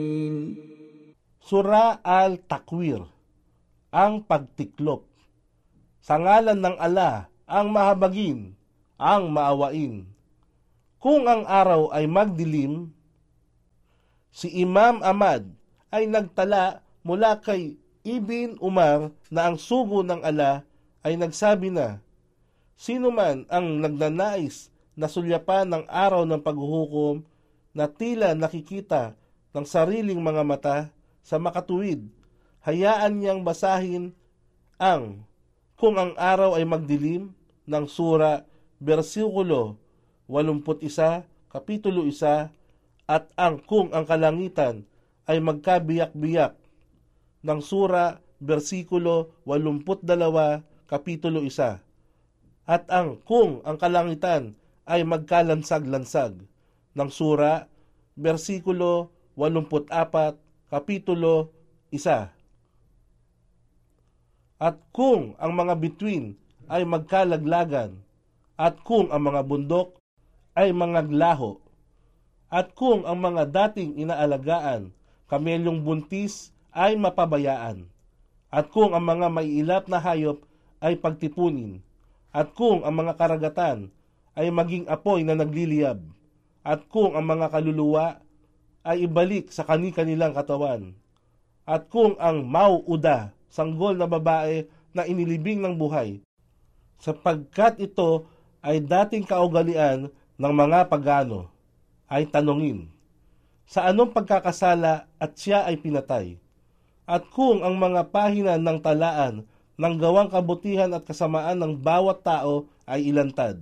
Sura al-Takwir, ang pagtiklop. Sa ngalan ng ala, ang mahabagin, ang maawain. Kung ang araw ay magdilim, si Imam Ahmad ay nagtala mula kay Ibn Umar na ang sugo ng ala ay nagsabi na, sino man ang nagnanais na sulyapan ng araw ng paghuhukom na tila nakikita ng sariling mga mata sa makatuwid, hayaan niyang basahin ang kung ang araw ay magdilim ng sura bersikulo 81, kapitulo 1, at ang kung ang kalangitan ay magkabiyak-biyak ng sura bersikulo 82, kapitulo 1, at ang kung ang kalangitan ay magkalansag-lansag ng sura bersikulo 84, kapitulo 1, at kung ang mga bituin ay magkalaglagan, at kung ang mga bundok ay mangaglaho, at kung ang mga dating inaalagaan, kamelyong buntis ay mapabayaan, at kung ang mga maiilap na hayop ay pagtipunin, at kung ang mga karagatan ay maging apoy na nagliliyab, at kung ang mga kaluluwa ay ibalik sa kani-kanilang katawan, at kung ang mauuda, sanggol na babae na inilibing ng buhay, sapagkat ito ay dating kaugalian ng mga pagano, ay tanungin, sa anong pagkakasala at siya ay pinatay? At kung ang mga pahina ng talaan ng gawang kabutihan at kasamaan ng bawat tao ay ilantad,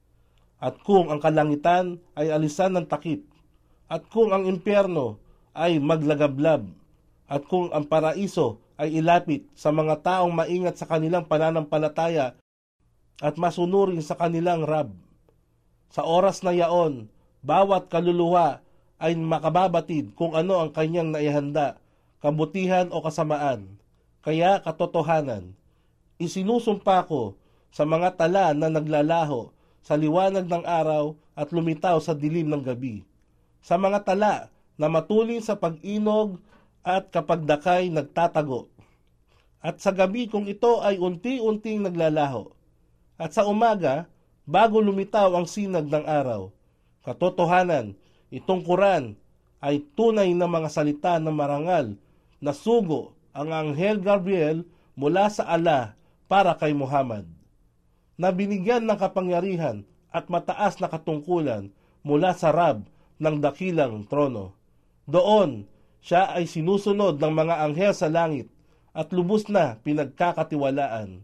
at kung ang kalangitan ay alisan ng takip, at kung ang impyerno ay maglagablab, at kung ang paraiso ay ilapit sa mga taong maingat sa kanilang pananampalataya at masunurin sa kanilang Rab. Sa oras na yaon, bawat kaluluwa ay makababatid kung ano ang kanyang naihanda, kabutihan o kasamaan. Kaya katotohanan, isinusumpa ko sa mga tala na naglalaho sa liwanag ng araw at lumitaw sa dilim ng gabi, sa mga tala na matulin sa pag-inog at kapag dakay nagtatago, at sa gabi kung ito ay unti-unting naglalaho, at sa umaga bago lumitaw ang sinag ng araw. Katotohanan, itong Quran ay tunay na mga salita ng marangal na sugo ang Anghel Gabriel mula sa Allah para kay Muhammad, na binigyan ng kapangyarihan at mataas na katungkulan mula sa Rab ng dakilang trono. Doon, siya ay sinusunod ng mga anghel sa langit at lubos na pinagkakatiwalaan.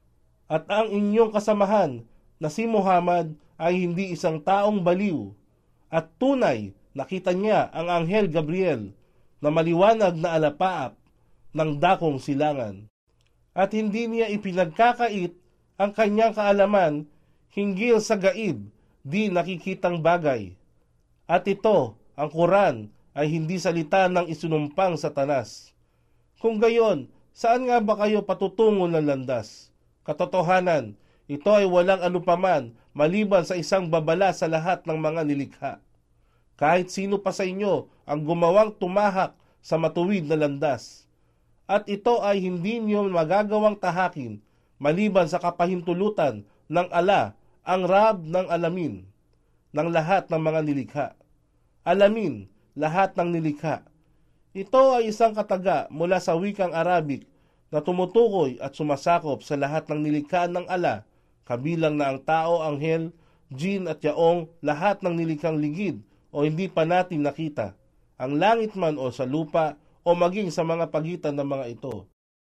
At ang inyong kasamahan na si Muhammad ay hindi isang taong baliw, at tunay nakita niya ang Anghel Gabriel na maliwanag na alapaap ng dakong silangan. At hindi niya ipinagkakait ang kanyang kaalaman hinggil sa gaib di nakikitang bagay. At ito, ang Quran, ay hindi salita ng isinumpang Satanas. Kung gayon, saan nga ba kayo patutungo ng landas? Katotohanan, ito ay walang anupaman maliban sa isang babala sa lahat ng mga nilikha. Kahit sino pa sa inyo ang gumawang tumahak sa matuwid na landas. At ito ay hindi niyo magagawang tahakin maliban sa kapahintulutan ng Allah, ang Rab ng alamin, ng lahat ng mga nilikha. Alamin, lahat ng nilikha. Ito ay isang kataga mula sa wikang Arabic na tumutukoy at sumasakop sa lahat ng nilikha ng Allah, kabilang na ang tao, anghel, jin at yaong, lahat ng nilikhang ligid o hindi pa natin nakita, ang langit man o sa lupa o maging sa mga pagitan ng mga ito.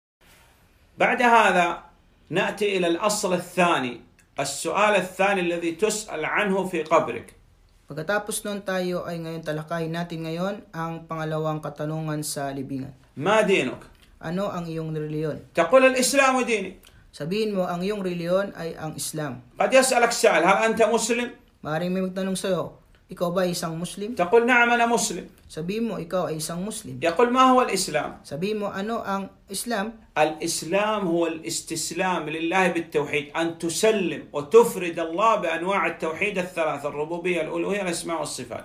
بعد هذا نأتي إلى الأصل الثاني، السؤال الثاني الذي تسأل عنه في قبرك. Pagkatapos nun tayo ay ngayon talakayin natin ngayon ang pangalawang katanungan sa libingan. ما دينك؟ Ano ang iyong reliyon? تقول الإسلام ديني. Sabihin mo ang iyong reliyon ay ang Islam. قد يسألك سائل هل أنت مسلم؟ Maaaring may magtanong sa iyo, ikaw ba ay isang Muslim? تقول نعم أنا مسلم. Sabihin mo ikaw ay isang Muslim. يقول ما هو الإسلام؟ Sabihin mo ano ang Islam? الإسلام هو الاستسلام لله بالتوحيد، أن تسلم وتفرد الله بأنواع التوحيد الثلاث، الربوبية الألوهية الأسماء والصفات.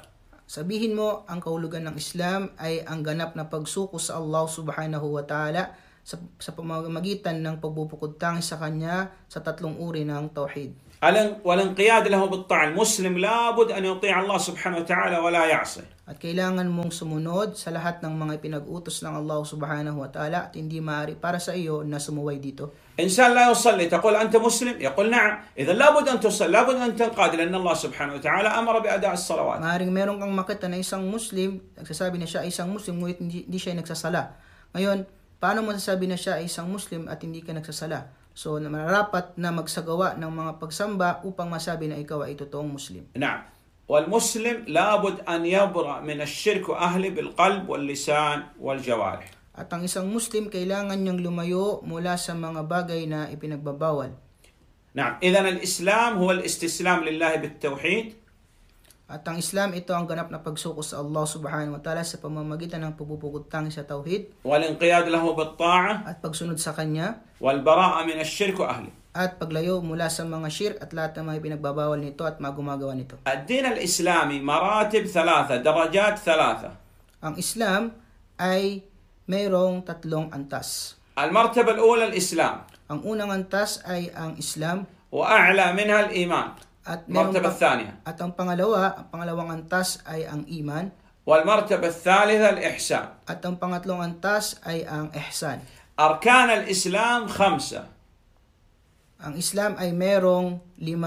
Sabihin mo, ang kahulugan ng Islam ay ang ganap na pagsuko sa Allah subhanahu wa ta'ala sa pamamagitan ng pagbubukod tangi sa Kanya sa tatlong uri ng tauhid. والانقياد له بالطاعة. المسلم لابد أن يطيع الله سبحانه وتعالى ولا يعصي. At kailangan mong sumunod sa lahat ng mga pinag-utos ng Allah subhanahu wa ta'ala at hindi maaari para sa iyo na sumuway dito. إنسان لا يصلي تقول أنت مسلم؟ يقول نعم. إذا لابد أن تصلي، لابد أن تنقاد، لأن الله سبحانه وتعالى أمر بأداء الصلوات. Maaring meron kang makita na isang Muslim, nagsasabi na siya ay isang Muslim, ngunit hindi siya nagsasala. Ngayon, paano mo sasabi na siya ay isang Muslim at hindi ka nagsasala? So, mararapat na magsagawa ng mga pagsamba upang masabi na ikaw ay totoong Muslim. نعم. والمسلم لابد أن يبرأ من الشرك وأهله بالقلب واللسان والجوارح. At ang isang Muslim, kailangan niyang lumayo mula sa mga bagay na ipinagbabawal. نعم. إذن الإسلام هو الاستسلام لله بالتوحيد. At ang Islam, ito ang ganap na pagsuko sa Allah subhanahu wa ta'ala sa pamamagitan ng pagbubukod tangi sa tauhid. والانقياد له بالطاعة. At pagsunod sa Kanya. والبراءة من الشرك وأهله. At paglayo mula sa mga shirk at lahat ng mga pinagbabawal nito at mga gumagawa nito. الدين الإسلامي مراتب ثلاثة، درجات ثلاثة. Ang Islam ay mayroong tatlong antas. المرتبة الأولى الإسلام. Ang unang antas ay ang Islam. وأعلى منها الإيمان. At المرتبة الثانية. At ang pangalawang antas ay ang iman. والمرتبة الثالثة الإحسان. At ang pangatlong antas ay ang ihsan. أركان الإسلام 5. Ang Islam ay mayroong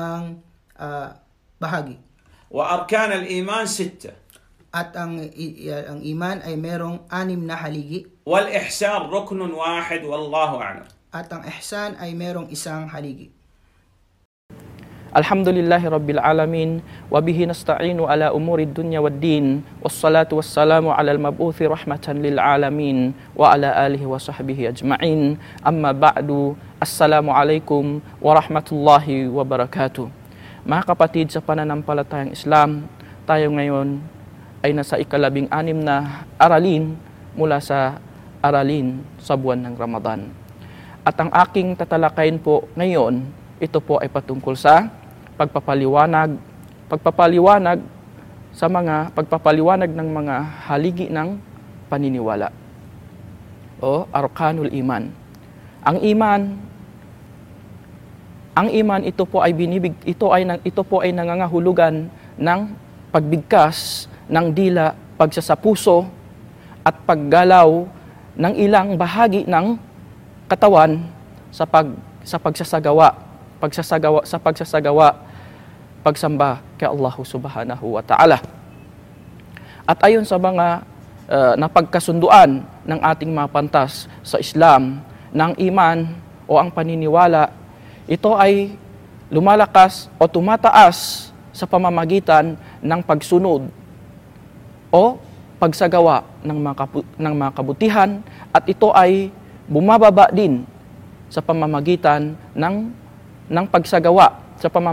5 bahagi. وأركان الإيمان 6. At ang iman ay mayroong 6 na haligi. والإحسان ركن واحد والله أعلم. At ang ihsan ay mayroong 1 haligi. Alhamdulillahi Rabbil Alamin, wabihi nasta'inu ala umuri dunya wad din, wassalatu wassalamu ala al-mab'uthi rahmatan lil alamin, wa ala alihi wa sahbihi ajma'in, amma ba'du, assalamu alaikum wa rahmatullahi wa barakatuh. Mga kapatid sa pananampalatayang Islam, tayo ngayon ay nasa 16 na aralin mula sa aralin sa buwan ng Ramadan. At ang aking tatalakayin po ngayon, ito po ay patungkol sa pagpapaliwanag ng mga haligi ng paniniwala o arkanul iman. Ang iman ito po ay nangangahulugan ng pagbigkas ng dila, pagsasapuso at paggalaw ng ilang bahagi ng katawan sa pagsamba kay Allah subhanahu wa ta'ala. At ayon sa mga napagkasunduan ng ating mga pantas sa Islam, ng iman o ang paniniwala, ito ay lumalakas o tumataas sa pamamagitan ng pagsunod o pagsagawa ng mga kabutihan, at ito ay bumababa din sa pamamagitan ng pagsagawa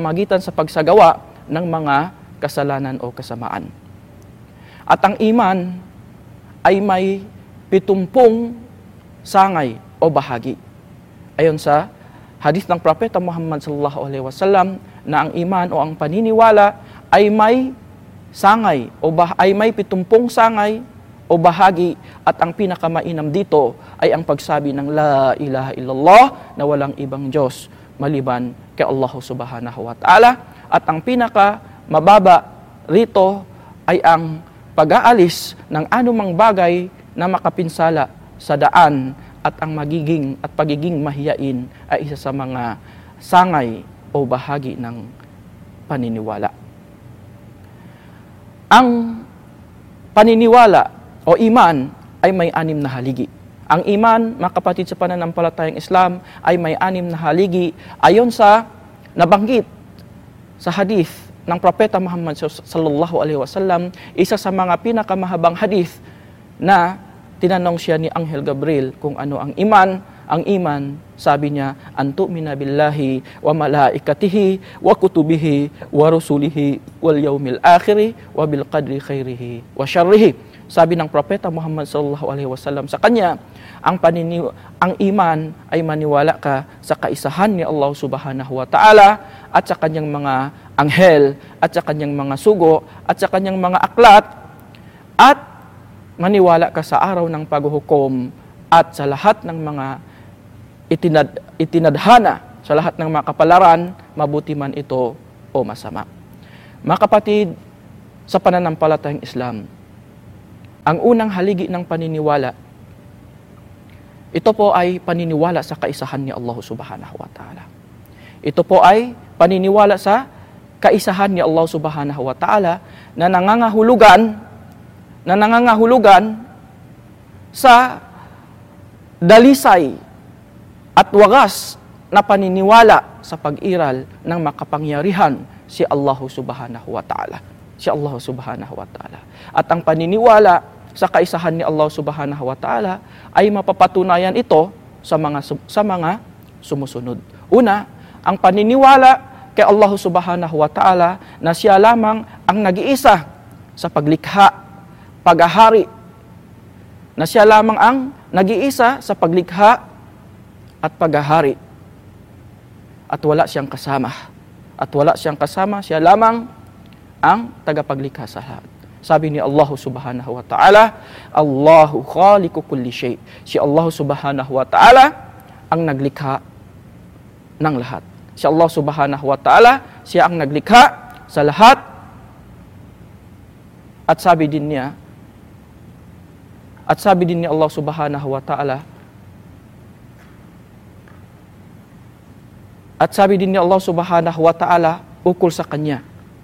ng mga kasalanan o kasamaan. At ang iman ay may 70 sangay o bahagi. Ayon sa hadith ng Propeta Muhammad sallallahu alaihi wasallam na ang iman o ang paniniwala ay may sangay ay may 70 sangay o bahagi, at ang pinakamainam dito ay ang pagsabi ng la ilaha illallah na walang ibang Diyos maliban kay Allah subhanahu wa ta'ala, at ang pinaka mababa rito ay ang pag-aalis ng anumang bagay na makapinsala sa daan, at ang pagiging mahiyain ay isa sa mga sangay o bahagi ng paniniwala. Ang paniniwala o iman ay may 6 na haligi. Ang iman, mga kapatid sa pananampalatayang Islam, ay may 6 na haligi ayon sa nabanggit sa hadith ng Propeta Muhammad sallallahu alaihi wasallam, isa sa mga pinakamahabang hadith na tinanong siya ni Anghel Gabriel kung ano ang iman. Ang iman, sabi niya, an tu'mina billahi wa malaikatihi wa kutubihi wa rusulihi wal yaumil akhiri wa bil qadri khairihi wa syarrihi. Sabi ng Propeta Muhammad sallallahu alaihi wasallam sa kanya, ang iman ay maniwala ka sa kaisahan ni Allah subhanahu wa ta'ala, at sa kanyang mga anghel, at sa kanyang mga sugo, at sa kanyang mga aklat, at maniwala ka sa araw ng paghuhukom at sa lahat ng mga itinadhana, sa lahat ng mga kapalaran, mabuti man ito o masama. Mga kapatid, sa pananampalatayang Islam, ang unang haligi ng paniniwala, ito po ay paniniwala sa kaisahan ni Allah subhanahu wa ta'ala. Ito po ay paniniwala sa kaisahan ni Allah subhanahu wa ta'ala na nangangahulugan sa dalisay at wagas na paniniwala sa pag-iral ng makapangyarihan si Allah subhanahu wa ta'ala. Si Allah subhanahu wa ta'ala. At ang paniniwala sa kaisahan ni Allah subhanahu wa ta'ala ay mapapatunayan ito sa mga sumusunod. Una, ang paniniwala kay Allah subhanahu wa ta'ala na siya lamang ang nag-iisa sa paglikha, paghahari, na siya lamang ang nag-iisa sa paglikha at paghahari. At wala siyang kasama. At wala siyang kasama, siya lamang ang tagapaglikha sa lahat. Sabi ni Allah subhanahu wa ta'ala, Allahu khaliqu kulli shay. Si Allah subhanahu wa ta'ala ang naglikha ng lahat. Si Allah subhanahu wa ta'ala, siya ang naglikha sa lahat. At sabi din ni Allah subhanahu wa ta'ala, ukol sa Kanya.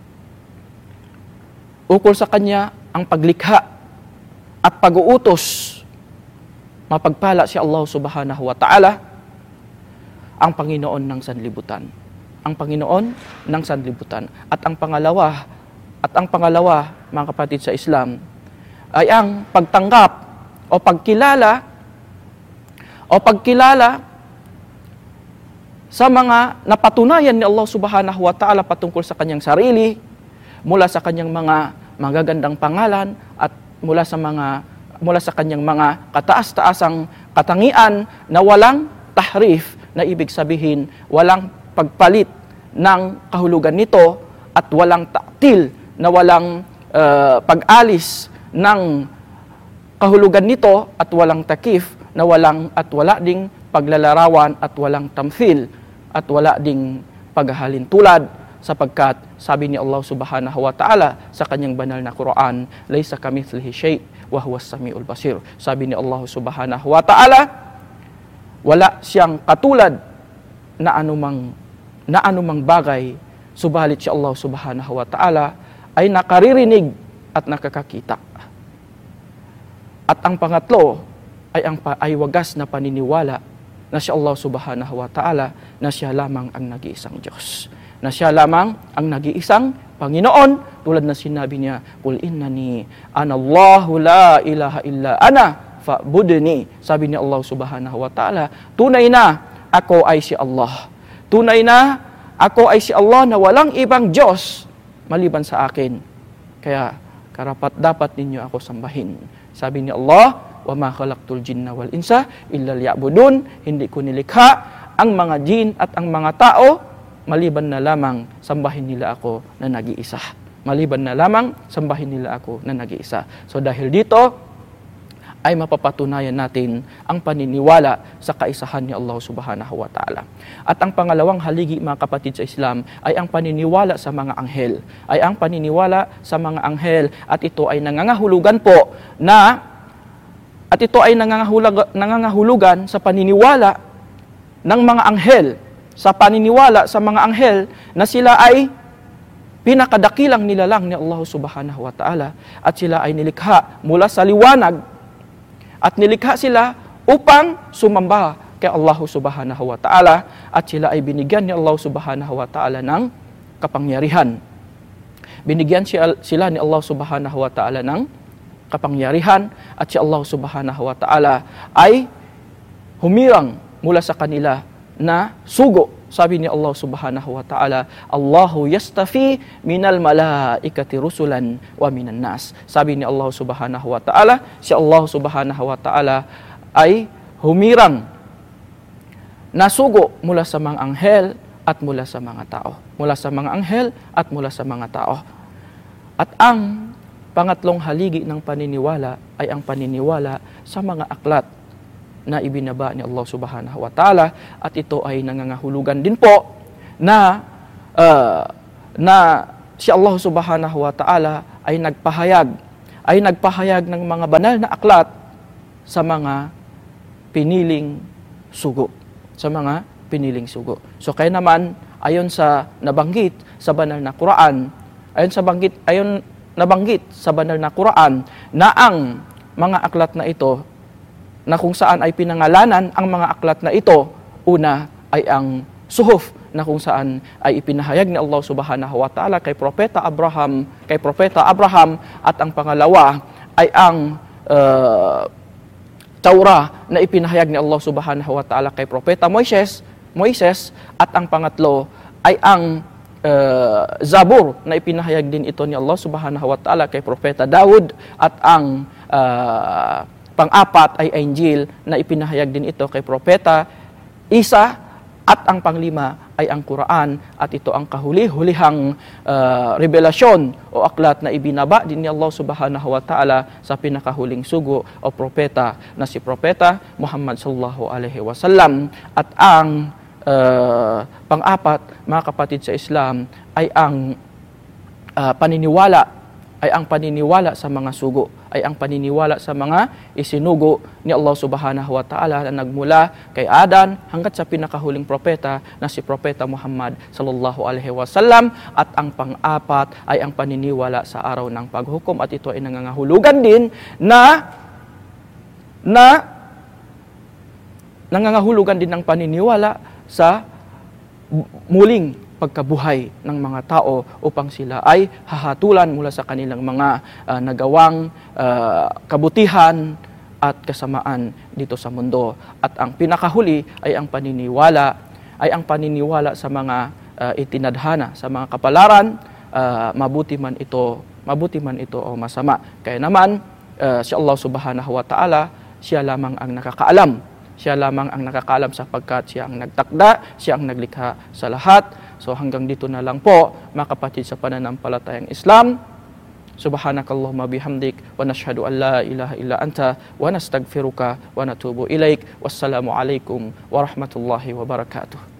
Ukol sa Kanya ang paglikha at pag-uutos. Mapagpala si Allah subhanahu wa ta'ala, ang Panginoon ng sanlibutan. Ang Panginoon ng sanlibutan. At ang pangalawa, mga kapatid sa Islam, ay ang pagtanggap o pagkilala sa mga napatunayan ni Allah subhanahu wa ta'ala patungkol sa Kanyang sarili, mula sa Kanyang mga magagandang pangalan at mula sa Kanyang mga kataas-taasang katangian na walang tahrif, na ibig sabihin walang pagpalit ng kahulugan nito at walang ta'til, na walang pag-alis ng kahulugan nito at walang takif, na wala ding paglalarawan at walang tamthil at wala ding paghahalin tulad, sapagkat sabi ni Allah subhanahu wa ta'ala sa Kanyang banal na Quran, laysa kamithlihi shay' wa huwas samiul basir. Sabi ni Allah subhanahu wa ta'ala, wala siyang katulad na anumang bagay, subalit si Allah subhanahu wa ta'ala ay nakaririnig at nakakakita. At ang pangatlo ay wagas na paniniwala na si Allah subhanahu wa ta'ala na siya lamang ang nag-iisang Diyos. Na siya lamang ang nag-iisang Panginoon, tulad na sinabi niya, Qul innani anallahu la ilaha illa ana fa'budni. Sabi ni Allah subhanahu wa ta'ala, tunay na ako ay si Allah. Tunay na ako ay si Allah na walang ibang Diyos maliban sa akin. Kaya karapat dapat ninyo ako sambahin. Sabi ni Allah, wa ma khalaqtul jinna wal insa illa liya'budun. Hindi ko nilikha ang mga jin at ang mga tao maliban na lamang sambahin nila ako na nag-iisa. Maliban na lamang sambahin nila ako na nag-iisa. So dahil dito ay mapapatunayan natin ang paniniwala sa kaisahan ni Allah subhanahu wa ta'ala. At ang pangalawang haligi, mga kapatid sa Islam, ay ang paniniwala sa mga anghel. At ito ay nangangahulugan sa paniniwala ng mga anghel, sa mga anghel na sila ay pinakadakilang nilalang ni Allah subhanahu wa ta'ala, at sila ay nilikha mula sa liwanag, at nilikha sila upang sumamba kay Allah subhanahu wa ta'ala, at sila ay binigyan ni Allah subhanahu wa ta'ala ng kapangyarihan. Binigyan sila ni Allah subhanahu wa ta'ala ng kapangyarihan, at si Allah subhanahu wa ta'ala ay humirang mula sa kanila na sugo. Sabi ni Allah subhanahu wa ta'ala, Allahu yastafi minal malaikati rusulan wa minan nas. Sabi ni Allah subhanahu wa ta'ala, si Allah subhanahu wa ta'ala ay humirang na sugo mula sa mga anghel at mula sa mga tao. Mula sa mga anghel at mula sa mga tao. At ang pangatlong haligi ng paniniwala ay ang paniniwala sa mga aklat na ibinaba ni Allah Subhanahu wa Ta'ala, at ito ay nangangahulugan din po na si Allah Subhanahu wa Ta'ala ay nagpahayag ng mga banal na aklat sa mga piniling sugo. So kaya naman, ayon sa nabanggit sa banal na Quran, nabanggit sa banal na Quran na ang mga aklat na ito, na kung saan ay pinangalanan ang mga aklat na ito, una ay ang suhuf, na kung saan ay ipinahayag ni Allah Subhanahu wa Ta'ala kay Propeta Abraham, at ang pangalawa ay ang Taurah na ipinahayag ni Allah Subhanahu wa Ta'ala kay Propeta Moises, at ang pangatlo ay ang Zabur na ipinahayag din ito ni Allah Subhanahu wa Ta'ala kay Propeta Daud, at ang pang-apat ay Injil na ipinahayag din ito kay Propeta Isa, at ang panglima ay ang Quran, at ito ang kahuli-hulihang revelasyon o aklat na ibinaba din ni Allah Subhanahu wa Ta'ala sa pinakahuling sugo o propeta na si Propeta Muhammad sallallahu alaihi wasallam. At ang pang-apat, mga kapatid sa Islam, ay ang paniniwala sa mga sugo, ay ang paniniwala sa mga isinugo ni Allah Subhanahu wa Ta'ala na nagmula kay Adan hanggat sa pinakahuling propeta na si Propeta Muhammad sallallahu alaihi wasallam. At ang pang-apat ay ang paniniwala sa araw ng paghukom, at ito ay nangangahulugan din nangangahulugan din ng paniniwala sa muling pagkabuhay ng mga tao upang sila ay hahatulan mula sa kanilang mga nagawang kabutihan at kasamaan dito sa mundo. At ang pinakahuli ay ang paniniwala sa mga itinadhana, sa mga kapalaran, mabuti man ito o masama. Kaya naman si Allah Subhanahu wa Ta'ala, siya lamang ang nakakaalam sapagkat siya ang nagtakda, siya ang naglikha sa lahat. So hanggang dito na lang po, mga kapatid sa pananampalatayang Islam. Subhanakallahumma bihamdik wa nashhadu an la ilaha illa anta wa nastaghfiruka wa natubu ilaik. Wassalamu alaikum warahmatullahi wabarakatuh.